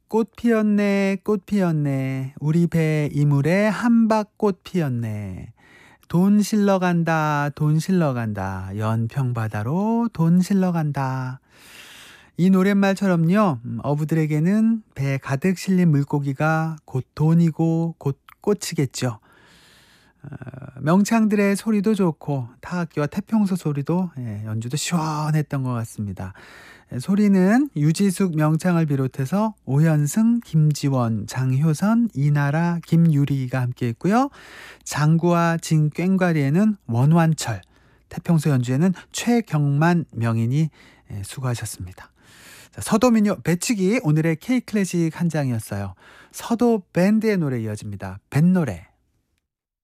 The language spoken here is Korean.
꽃 피었네, 꽃 피었네. 우리 배 이물에 한박꽃 피었네. 돈 실러 간다, 돈 실러 간다. 연평바다로 돈 실러 간다. 이 노랫말처럼요, 어부들에게는 배 가득 실린 물고기가 곧 돈이고 곧 꽃이겠죠. 명창들의 소리도 좋고 타악기와 태평소 소리도 연주도 시원했던 것 같습니다. 소리는 유지숙 명창을 비롯해서 오현승, 김지원, 장효선, 이나라, 김유리가 함께했고요. 장구와 진꽹과리에는 원완철, 태평소 연주에는 최경만 명인이 수고하셨습니다. 자, 서도민요 배치기 오늘의 K클래식 한 장이었어요. 서도 밴드의 노래 이어집니다. 뱃노래.